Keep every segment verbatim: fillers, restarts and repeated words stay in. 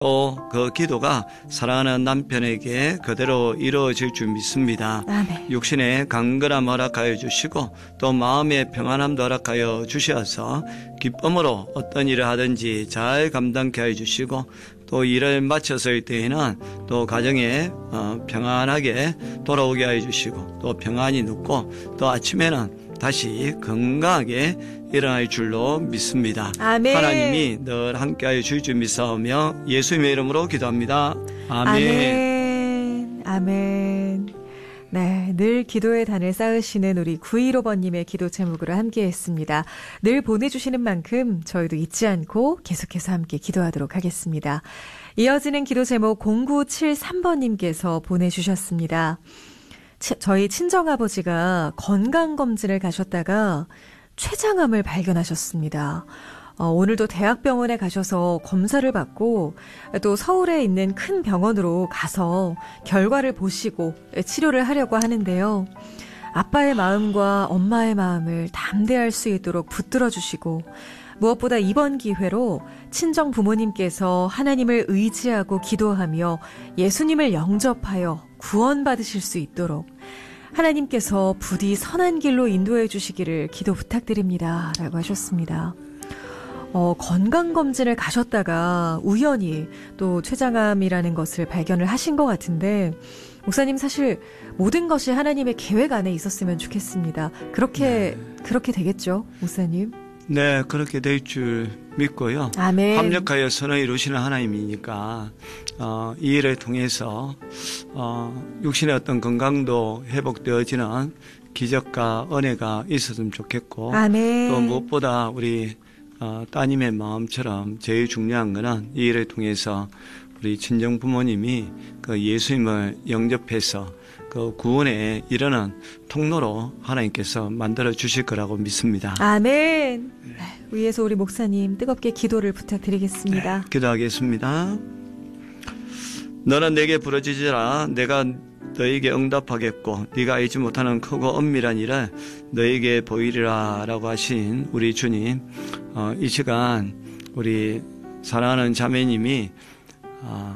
또 그 기도가 사랑하는 남편에게 그대로 이루어질 줄 믿습니다. 아멘. 육신의 강건함 허락하여 주시고 또 마음의 평안함도 허락하여 주셔서 기쁨으로 어떤 일을 하든지 잘 감당케 하여 주시고 또 일을 마쳤을 때에는 또 가정에 어, 평안하게 돌아오게 하여 주시고 또 평안이 눕고 또 아침에는 다시 건강하게 일어날 줄로 믿습니다. 아멘. 하나님이 늘 함께하여 주실 줄 믿사오며 예수님의 이름으로 기도합니다. 아멘. 아멘. 아멘. 네, 늘 기도의 단을 쌓으시는 우리 구일오 번님의 기도 제목으로 함께했습니다. 늘 보내주시는 만큼 저희도 잊지 않고 계속해서 함께 기도하도록 하겠습니다. 이어지는 기도 제목 공구칠삼 번님께서 보내주셨습니다. 치, 저희 친정아버지가 건강검진을 가셨다가 췌장암을 발견하셨습니다. 어, 오늘도 대학병원에 가셔서 검사를 받고 또 서울에 있는 큰 병원으로 가서 결과를 보시고 치료를 하려고 하는데요. 아빠의 마음과 엄마의 마음을 담대할 수 있도록 붙들어 주시고 무엇보다 이번 기회로 친정 부모님께서 하나님을 의지하고 기도하며 예수님을 영접하여 구원받으실 수 있도록 하나님께서 부디 선한 길로 인도해 주시기를 기도 부탁드립니다. 라고 하셨습니다. 어, 건강검진을 가셨다가 우연히 또 췌장암이라는 것을 발견을 하신 것 같은데 목사님 사실 모든 것이 하나님의 계획 안에 있었으면 좋겠습니다. 그렇게, 네. 그렇게 되겠죠, 목사님? 네, 그렇게 될 줄 믿고요. 아멘. 합력하여 선을 이루시는 하나님이니까 어, 이 일을 통해서 어, 육신의 어떤 건강도 회복되어지는 기적과 은혜가 있었으면 좋겠고 아멘. 또 무엇보다 우리 어, 따님의 마음처럼 제일 중요한 것은 이 일을 통해서 우리 친정 부모님이 그 예수님을 영접해서 그 구원에 이르는 통로로 하나님께서 만들어 주실 거라고 믿습니다. 아멘. 네. 위에서 우리 목사님 뜨겁게 기도를 부탁드리겠습니다. 네, 기도하겠습니다. 너는 내게 부르짖으라. 내가 너에게 응답하겠고 네가 알지 못하는 크고 엄밀한 일을 너에게 보이리라 라고 하신 우리 주님, 어, 이 시간 우리 사랑하는 자매님이 어,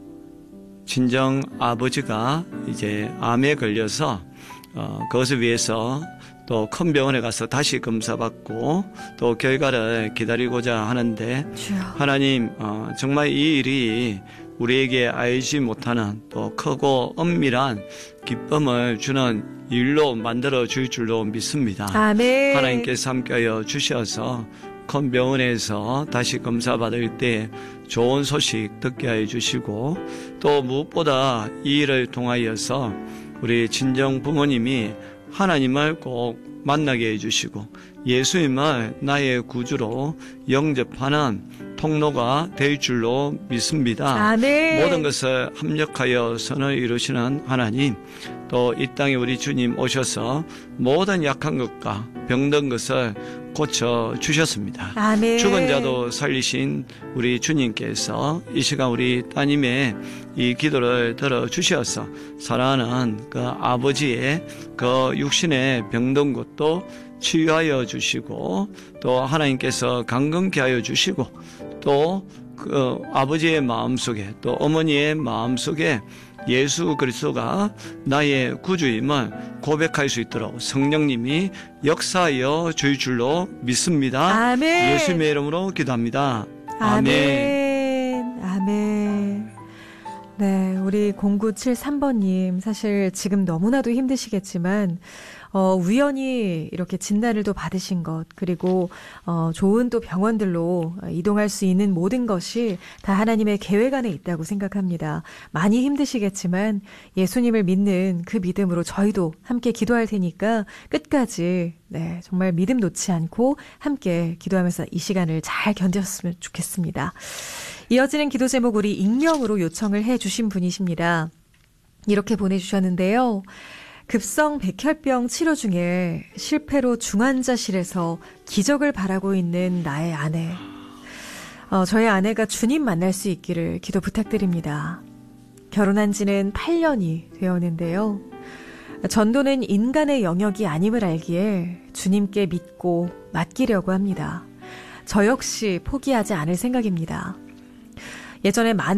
친정 아버지가 이제 암에 걸려서 어, 그것을 위해서 또 큰 병원에 가서 다시 검사받고 또 결과를 기다리고자 하는데 주여. 하나님 어, 정말 이 일이 우리에게 알지 못하는 또 크고 엄밀한 기쁨을 주는 일로 만들어 줄 줄로 믿습니다. 아멘. 하나님께서 함께하여 주셔서 큰 병원에서 다시 검사받을 때 좋은 소식 듣게 하여 주시고 또 무엇보다 이 일을 통하여서 우리 친정 부모님이 하나님을 꼭 만나게 해주시고 예수님을 나의 구주로 영접하는 통로가 될 줄로 믿습니다. 아멘. 모든 것을 합력하여 선을 이루시는 하나님, 또 이 땅에 우리 주님 오셔서 모든 약한 것과 병든 것을 고쳐 주셨습니다. 아멘. 죽은 자도 살리신 우리 주님께서 이 시간 우리 따님의 이 기도를 들어 주셔서 사랑하는 그 아버지의 그 육신의 병든 것도 치유하여 주시고 또 하나님께서 강건케 하여 주시고 또 그 아버지의 마음속에 또 어머니의 마음속에 예수 그리스도가 나의 구주임을 고백할 수 있도록 성령님이 역사하여 줄 줄로 믿습니다. 아멘. 예수님의 이름으로 기도합니다. 아멘. 아멘. 아멘. 네, 우리 공구칠삼 번님 사실 지금 너무나도 힘드시겠지만 어, 우연히 이렇게 진단을 또 받으신 것, 그리고, 어, 좋은 또 병원들로 이동할 수 있는 모든 것이 다 하나님의 계획 안에 있다고 생각합니다. 많이 힘드시겠지만 예수님을 믿는 그 믿음으로 저희도 함께 기도할 테니까 끝까지, 네, 정말 믿음 놓지 않고 함께 기도하면서 이 시간을 잘 견뎠으면 좋겠습니다. 이어지는 기도 제목 우리 익명으로 요청을 해 주신 분이십니다. 이렇게 보내주셨는데요. 급성 백혈병 치료 중에 실패로 중환자실에서 기적을 바라고 있는 나의 아내. 어, 저의 아내가 주님 만날 수 있기를 기도 부탁드립니다. 결혼한 지는 팔 년이 되었는데요. 전도는 인간의 영역이 아님을 알기에 주님께 믿고 맡기려고 합니다. 저 역시 포기하지 않을 생각입니다. 예전에 많은